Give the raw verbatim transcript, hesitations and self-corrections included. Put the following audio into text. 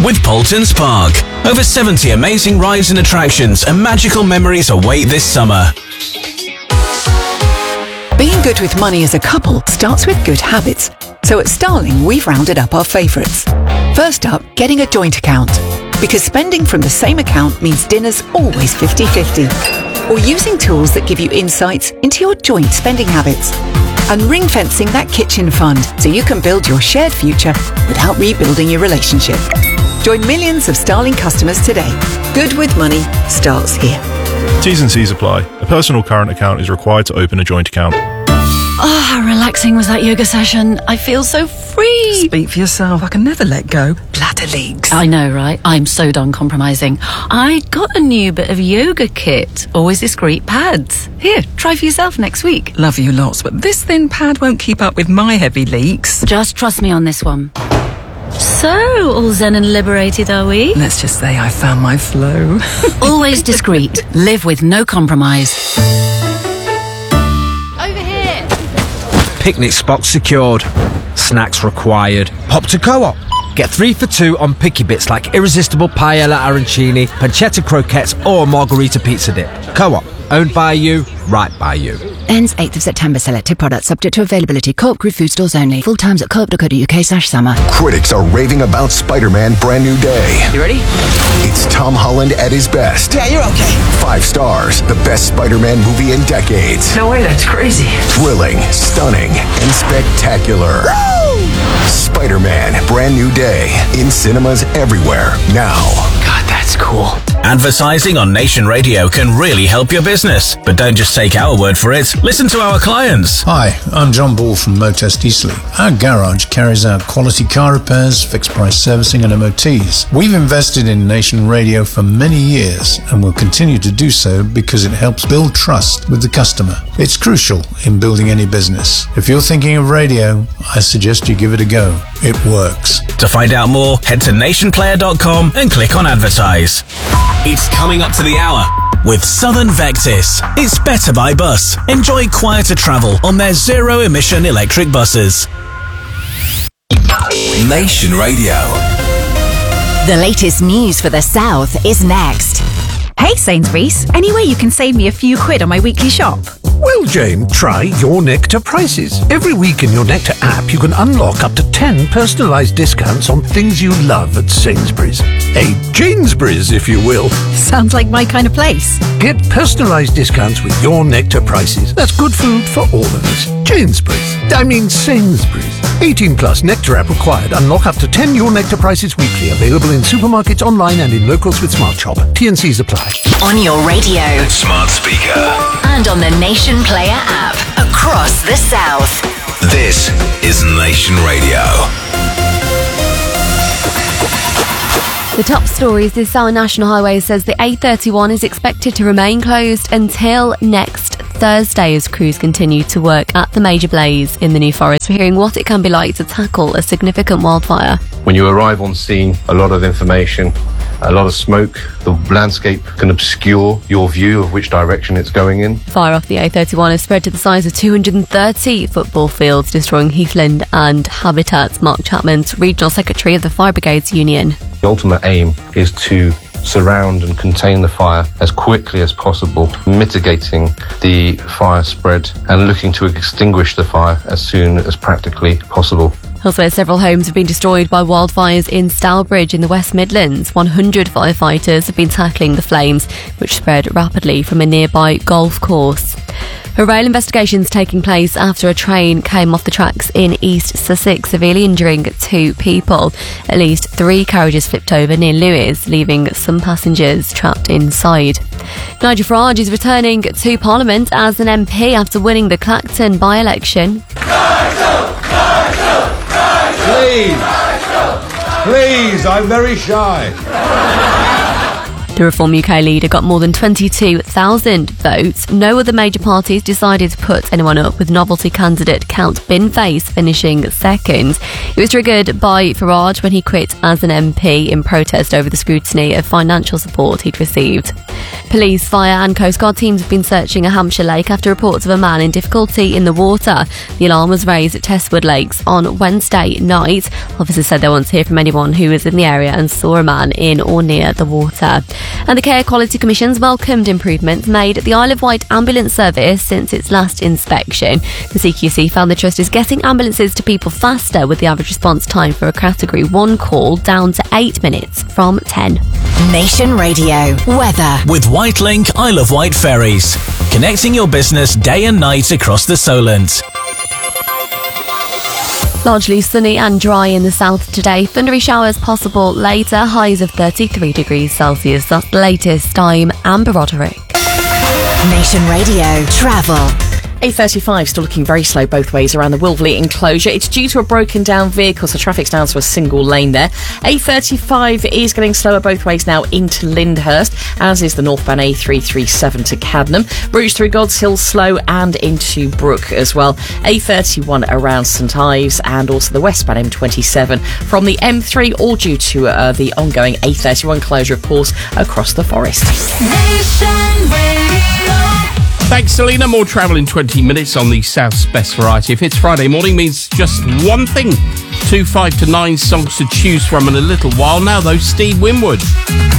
with Poultons Park. Over seventy amazing rides and attractions and magical memories await this summer. Being good with money as a couple starts with good habits. So at Starling, we've rounded up our favourites. First up, getting a joint account. Because spending from the same account means dinner's always fifty-fifty. Or using tools that give you insights into your joint spending habits. And ring-fencing that kitchen fund so you can build your shared future without rebuilding your relationship. Join millions of Starling customers today. Good with money starts here. T's and C's apply. A personal current account is required to open a joint account. Oh, how relaxing was that yoga session. I feel so free. Speak for yourself. I can never let go. Bladder leaks. I know, right? I'm so done compromising. I got a new bit of yoga kit. Always discreet pads. Here, try for yourself next week. Love you lots, but this thin pad won't keep up with my heavy leaks. Just trust me on this one. So, all zen and liberated, are we? Let's just say I found my flow. Always discreet. Live with no compromise. Over here. Picnic spot secured. Snacks required. Hop to Co-op. Get three for two on picky bits like irresistible paella arancini, pancetta croquettes or margarita pizza dip. Co-op. Owned by you, right by you. Ends eighth of September. Selected products subject to availability. Co-op Group food stores only. Full times at co op dot co dot uk slash summer. Critics are raving about Spider-Man Brand New Day. You ready? It's Tom Holland at his best. Yeah, you're okay. Five stars. The best Spider-Man movie in decades. No way, that's crazy. Thrilling, stunning, and spectacular. Woo! Spider-Man Brand New Day. In cinemas everywhere now. God, that's cool. Advertising on Nation Radio can really help your business. But don't just take our word for it. Listen to our clients. Hi, I'm John Ball from Motest Eastleigh. Our garage carries out quality car repairs, fixed price servicing and M O Ts. We've invested in Nation Radio for many years and will continue to do so because it helps build trust with the customer. It's crucial in building any business. If you're thinking of radio, I suggest you give it a go. It works. To find out more, head to nation player dot com and click on advertise. It's coming up to the hour. With Southern Vectis, it's better by bus. Enjoy quieter travel on their zero-emission electric buses. Nation Radio. The latest news for the South is next. Hey Sainsbury's, any way you can save me a few quid on my weekly shop? Well, Jane, try Your Nectar Prices. Every week in Your Nectar app, you can unlock up to ten personalised discounts on things you love at Sainsbury's. A Janesbury's, if you will. Sounds like my kind of place. Get personalised discounts with Your Nectar Prices. That's good food for all of us. Janesbury's. I mean Sainsbury's. eighteen plus Nectar app required. Unlock up to ten Your Nectar Prices weekly. Available in supermarkets, online and in locals with Smart Shop. T and C's apply. On your radio. Smart speaker. And on the Nation Player app. Across the South. This is Nation Radio. The top stories this hour. National Highway says the A thirty-one is expected to remain closed until next Thursday as crews continue to work at the major blaze in the New Forest. We're hearing what it can be like to tackle a significant wildfire. When you arrive on scene, a lot of information, a lot of smoke. The landscape can obscure your view of which direction it's going in. Fire off the A thirty-one has spread to the size of two hundred thirty football fields, destroying heathland and habitats. Mark Chapman's Regional Secretary of the Fire Brigades Union. The ultimate aim is to surround and contain the fire as quickly as possible, mitigating the fire spread and looking to extinguish the fire as soon as practically possible. Elsewhere, several homes have been destroyed by wildfires in Stourbridge in the West Midlands. one hundred firefighters have been tackling the flames, which spread rapidly from a nearby golf course. A rail investigation is taking place after a train came off the tracks in East Sussex, severely injuring two people. At least three carriages flipped over near Lewes, leaving some passengers trapped inside. Nigel Farage is returning to Parliament as an M P after winning the Clacton by-election. Nigel! Nigel! Nigel! Please, please, I'm very shy. The Reform U K leader got more than twenty-two thousand votes. No other major parties decided to put anyone up, with novelty candidate Count Binface finishing second. It was triggered by Farage when he quit as an M P in protest over the scrutiny of financial support he'd received. Police, fire and Coast Guard teams have been searching a Hampshire lake after reports of a man in difficulty in the water. The alarm was raised at Testwood Lakes on Wednesday night. Officers said they want to hear from anyone who was in the area and saw a man in or near the water. And the Care Quality Commission's welcomed improvements made at the Isle of Wight ambulance service since its last inspection. The C Q C found the trust is getting ambulances to people faster, with the average response time for a Category one call down to eight minutes from ten. Nation Radio weather. With Whitelink Isle of Wight ferries, connecting your business day and night across the Solent. Largely sunny and dry in the south today. Thundery showers possible later. Highs of thirty-three degrees Celsius. That's the latest. I'm Amber Roderick. Nation Radio travel. A thirty-five still looking very slow both ways around the Wilverley enclosure. It's due to a broken down vehicle, so traffic's down to a single lane there. A thirty-five is getting slower both ways now into Lyndhurst, as is the northbound A three thirty-seven to Cadnam. Bruges through God's Hill slow and into Brook as well. A thirty-one around St Ives, and also the westbound M twenty-seven from the M three, all due to uh, the ongoing A thirty-one closure, of course, across the forest. Nation Radio. Thanks, Selena. More travel in twenty minutes on the South's Best Variety. If it's Friday morning, means just one thing. Two five to nine songs to choose from in a little while. Now, though, Steve Winwood.